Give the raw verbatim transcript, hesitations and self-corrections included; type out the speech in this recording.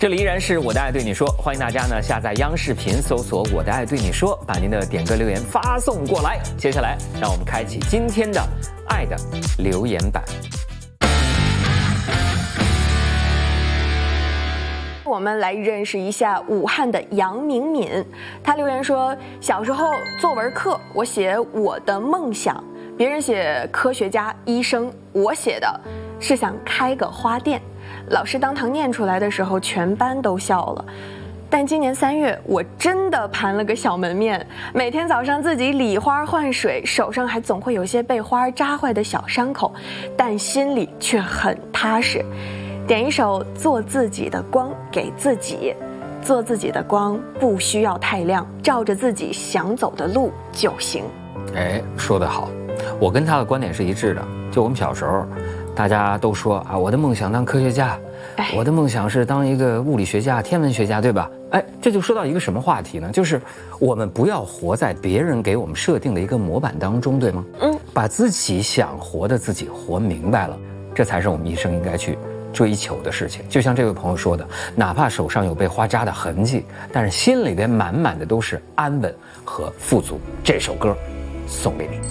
这里依然是我的爱对你说，欢迎大家呢下载央视频搜索我的爱对你说，把您的点歌留言发送过来。接下来让我们开启今天的爱的留言板。 我们来认识一下武汉的杨敏敏，她留言说，小时候作文课我写我的梦想，别人写科学家、医生，我写的是想开个花店。老师当堂念出来的时候，全班都笑了。但今年三月，我真的盘了个小门面，每天早上自己理花换水，手上还总会有些被花扎坏的小伤口，但心里却很踏实。点一首《做自己的光》给自己，做自己的光不需要太亮，照着自己想走的路就行。 哎，说得好，我跟他的观点是一致的。就我们小时候，大家都说啊，我的梦想当科学家，哎、我的梦想是当一个物理学家、天文学家，对吧？哎，这就说到一个什么话题呢？就是我们不要活在别人给我们设定的一个模板当中，对吗？嗯，把自己想活的自己活明白了，这才是我们一生应该去追求的事情。就像这位朋友说的，哪怕手上有被花扎的痕迹，但是心里边满满的都是安稳和富足。这首歌送给你。